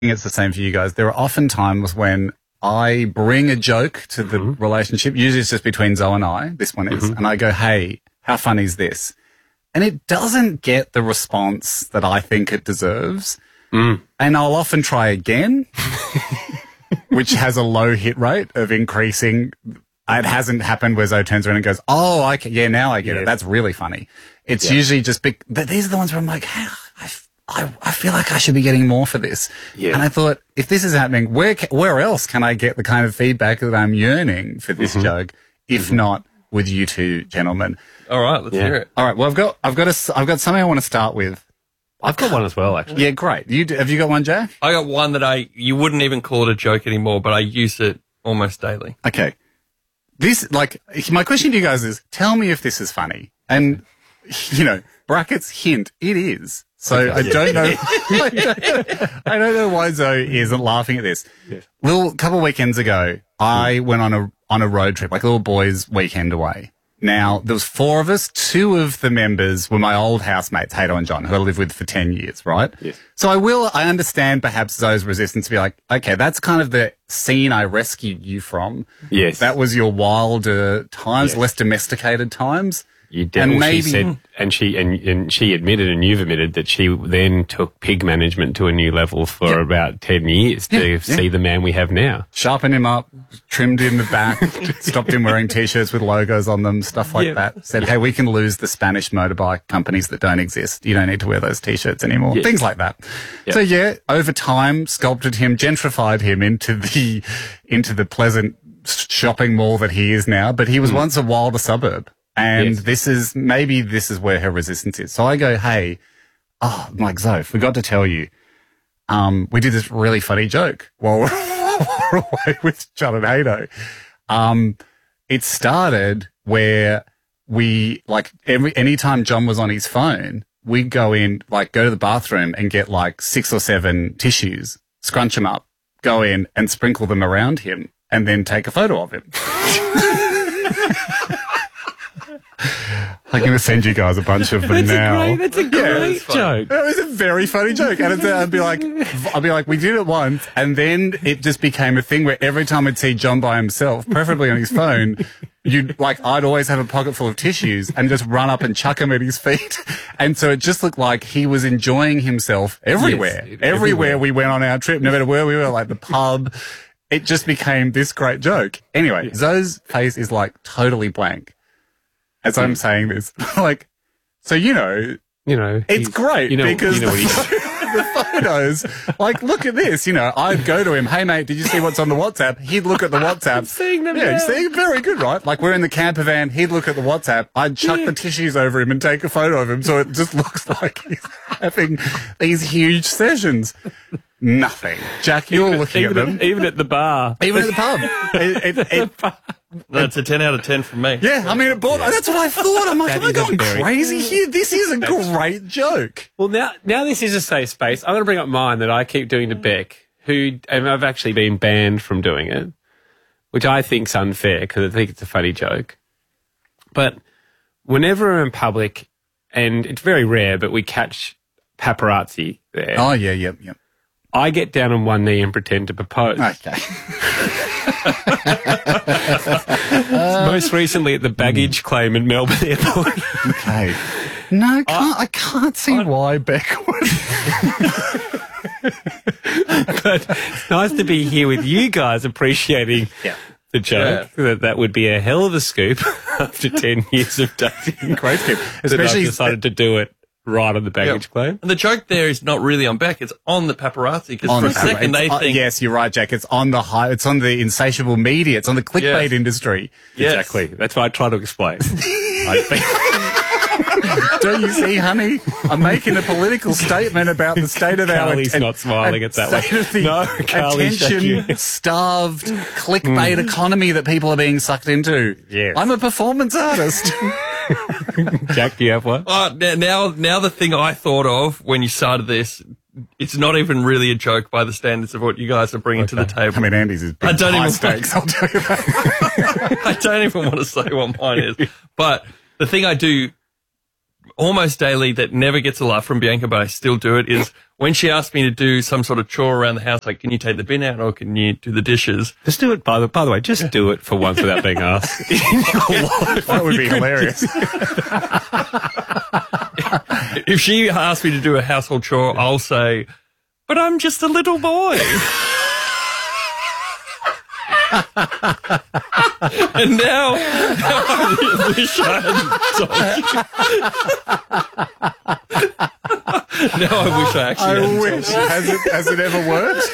it's the same for you guys. There are often times when I bring a joke to the relationship. Usually it's just between Zoe and I. This one is. And I go, hey, how funny is this? And it doesn't get the response that I think it deserves. And I'll often try again, which has a low hit rate of increasing. It hasn't happened where Zoe turns around and goes, oh, yeah, now I get it. That's really funny. It's usually just big. These are the ones where I'm like, hey, I feel like I should be getting more for this. Yeah. And I thought, if this is happening, where else can I get the kind of feedback that I'm yearning for this joke, if not with you two gentlemen? All right, let's hear it. All right, well, I've got something I want to start with. I've got one as well, actually. Yeah, great. Have you got one, Jack? I got one that you wouldn't even call it a joke anymore, but I use it almost daily. Okay. My question to you guys is, tell me if this is funny. And, brackets hint, it is. So I don't know. I don't know why Zoe isn't laughing at this. Yes. Couple of weekends ago, I went on a road trip, like a little boys' weekend away. Now, there was 4 of us. 2 of the members were my old housemates, Hato and John, who I lived with for 10 years, right? Yes. So I understand perhaps Zoe's resistance to be like, okay, that's kind of the scene I rescued you from. Yes. That was your wilder times, less domesticated times. You did, and maybe she said, and she admitted, and you've admitted that she then took pig management to a new level for about 10 years to see the man we have now. Sharpened him up, trimmed him the back, stopped him wearing t-shirts with logos on them, stuff like that. Said, hey, we can lose the Spanish motorbike companies that don't exist. You don't need to wear those t-shirts anymore. Yes. Things like that. Yep. So over time, sculpted him, gentrified him into the pleasant shopping mall that he is now. But he was once a wilder suburb. And this is where her resistance is. So I go, hey, I'm like, Zoe, forgot to tell you, we did this really funny joke while we're away with John and Hato. It started where we, anytime John was on his phone, we'd go to the bathroom and get 6 or 7 tissues, scrunch them up, go in and sprinkle them around him, and then take a photo of him. I'm going to send you guys a bunch of them now. That's a great joke. That was a very funny joke. And I'd be like, we did it once, and then it just became a thing where every time I'd see John by himself, preferably on his phone, I'd always have a pocket full of tissues and just run up and chuck them at his feet. And so it just looked like he was enjoying himself everywhere. Yes, everywhere we went on our trip, no matter where we were, like the pub. It just became this great joke. Anyway, Zoe's face is totally blank as I'm saying this. It's great because the photos, look at this, I'd go to him, hey mate, did you see what's on the WhatsApp? He'd look at the WhatsApp. I'm seeing them now. You see, very good, right? We're in the camper van, he'd look at the WhatsApp, I'd chuck the tissues over him and take a photo of him so it just looks like he's having these huge sessions. Nothing. Jack, you're looking at them. Even at the bar. Even at the pub. That's a 10 out of 10 from me. Yeah, I mean, that's what I thought. I'm like, am I going crazy here? This is a great joke. Well, now this is a safe space. I'm going to bring up mine that I keep doing to Beck, and I've actually been banned from doing it, which I think's unfair because I think it's a funny joke. But whenever I'm in public, and it's very rare, but we catch paparazzi there. Oh, yeah, yep. I get down on one knee and pretend to propose. Okay. Most recently at the baggage claim in Melbourne Airport. Okay. No, I can't see why Beck would. But it's nice to be here with you guys appreciating the joke. Yeah. That would be a hell of a scoop after 10 years of dating. Great scoop. Especially decided to do it right on the baggage claim. And the joke there is not really on Beck, it's on the paparazzi, because for a second they think... Yes, you're right, Jack. It's on the insatiable media. It's on the clickbait industry. Yes. Exactly. That's what I try to explain. Don't you see, honey? I'm making a political statement about the state of Carly's not smiling at that one. No, attention-starved clickbait economy that people are being sucked into. Yes. I'm a performance artist. Jack, do you have one? Now the thing I thought of when you started this, it's not even really a joke by the standards of what you guys are bringing to the table. I mean, Andy's is big high stakes, I'll tell you that. I don't even want to say what mine is. But the thing I do almost daily that never gets a laugh from Bianca, but I still do it, is when she asks me to do some sort of chore around the house, like, can you take the bin out or can you do the dishes? Just do it, by the way, just do it for once without being asked. That would be hilarious. If she asks me to do a household chore, I'll say, but I'm just a little boy. And now I wish I hadn't told you. Now I wish I actually hadn't told you. Has it ever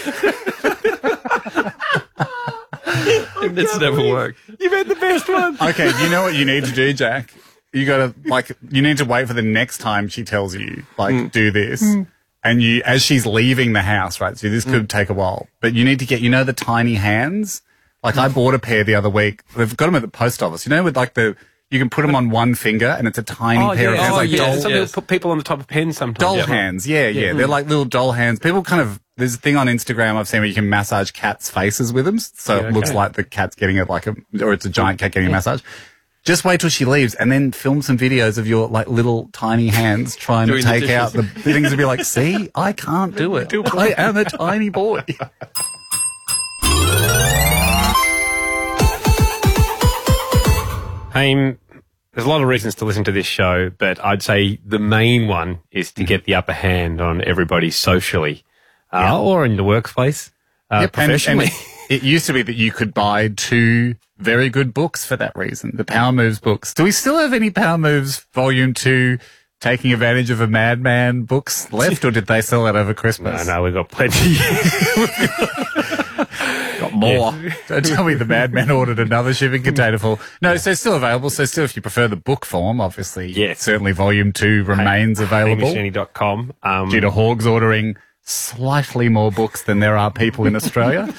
worked? It's never worked. You've had the best one. Okay, you know what you need to do, Jack? You gotta, you need to wait for the next time she tells you, do this. And as she's leaving the house, right? So this could take a while, but you need to get, the tiny hands. I bought a pair the other week. They've got them at the post office, with you can put them on one finger and it's a tiny pair of hands. Some people put people on the top of pens sometimes. Doll hands. Yeah. They're like little doll hands. People there's a thing on Instagram I've seen where you can massage cats' faces with them. So it looks like the cat's getting or it's a giant cat getting a massage. Just wait till she leaves and then film some videos of your little tiny hands trying to take out the things and be like, see, I can't do it. I am a tiny boy. There's a lot of reasons to listen to this show, but I'd say the main one is to get the upper hand on everybody socially or in the workplace, professionally. And it used to be that you could buy 2 very good books for that reason, the Power Moves books. Do we still have any Power Moves Volume 2 Taking Advantage of a Madman books left, or did they sell that over Christmas? No, we've got plenty. Got more. Don't tell me the madman ordered another shipping container full. No, so still available. So still, if you prefer the book form, obviously, certainly Volume 2 remains available. HamishAndy.com. Due to Hogs ordering slightly more books than there are people in Australia.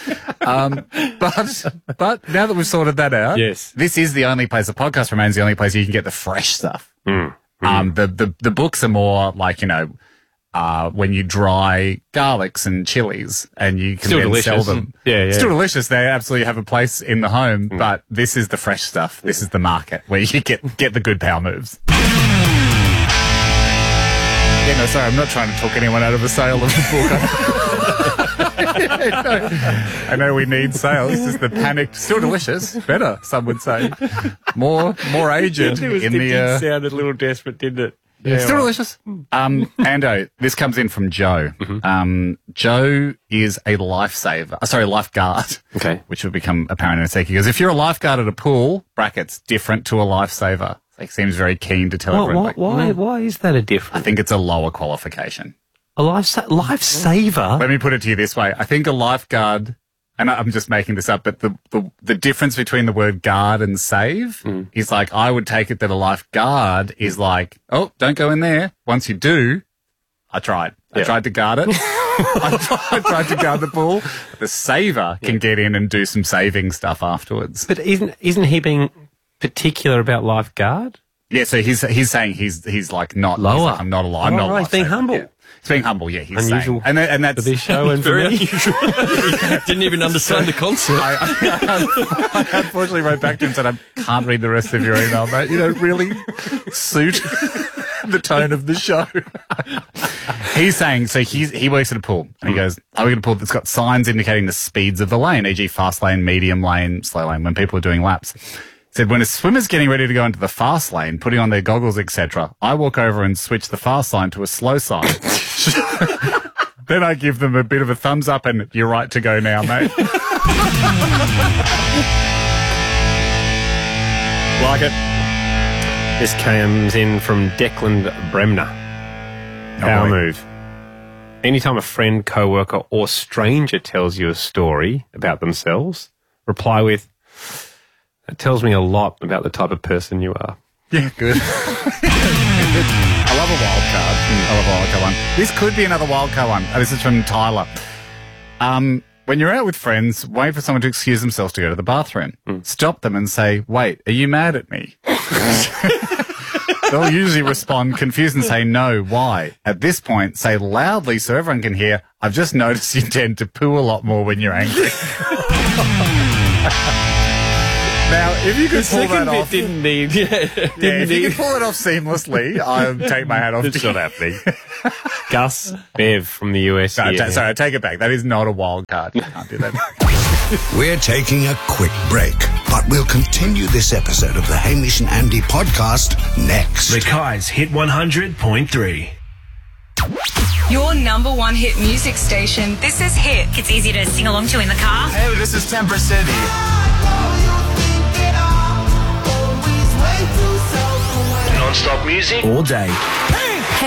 But now that we've sorted that out, this is the only place, the podcast remains the only place you can get the fresh stuff. The books are more when you dry garlics and chilies and you can then sell them. Yeah. Still delicious. They absolutely have a place in the home, but this is the fresh stuff. This is the market where you get the good power moves. Yeah, no, sorry, I'm not trying to talk anyone out of a sale of the book. I know we need sales. This is the panicked, still delicious, better, some would say. More aged in the... It sounded a little desperate, didn't it? Yeah, still delicious. Ando, this comes in from Joe. Joe is a lifeguard. Okay. Which will become apparent in a second. Because if you're a lifeguard at a pool, brackets, different to a lifesaver. He seems very keen to tell everyone. Why is that a difference? I think it's a lower qualification. A lifesaver? Let me put it to you this way. I think a lifeguard, and I'm just making this up, but the difference between the word guard and save is I would take it that a lifeguard is oh, don't go in there. Once you do, I tried. I tried to guard it. I tried to guard the pool. The saver can get in and do some saving stuff afterwards. But isn't he being particular about lifeguard? Yeah, so he's saying he's not lower. I'm not a lifeguard. I'm not a lifesaver. He's being humble. Yeah. He's being humble, yeah. He's unusual. Saying. And that's for this show and very for me. unusual. Didn't even understand the concept. I unfortunately wrote back to him and said, I can't read the rest of your email, mate. You don't really suit the tone of the show. He's saying, so he works at a pool and he goes, I work at a pool that's got signs indicating the speeds of the lane, e.g. fast lane, medium lane, slow lane, when people are doing laps. Said, when a swimmer's getting ready to go into the fast lane, putting on their goggles, etc., I walk over and switch the fast line to a slow side. Then I give them a bit of a thumbs up and you're right to go now, mate. Like it. This comes in from Declan Bremner. Power move. Anytime a friend, co-worker or stranger tells you a story about themselves, reply with, it tells me a lot about the type of person you are. Yeah, good. I love a wild card. I love a wild card one. This could be another wild card one. This is from Tyler. When you're out with friends, wait for someone to excuse themselves to go to the bathroom. Stop them and say, wait, are you mad at me? They'll usually respond confused and say, no, why? At this point, say loudly so everyone can hear, I've just noticed you tend to poo a lot more when you're angry. Now, if you could The pull second that bit off, didn't need. if you could pull it off seamlessly, I'll take my hat off. It's not happening. Gus Bev from the US. No, here. sorry, I take it back. That is not a wild card. You can't do that. We're taking a quick break, but we'll continue this episode of the Hamish and Andy podcast next. Mackay's Hit 100.3. Your number one hit music station. This is Hit. It's easy to sing along to in the car. Hey, this is Temper City. Non-stop music all day.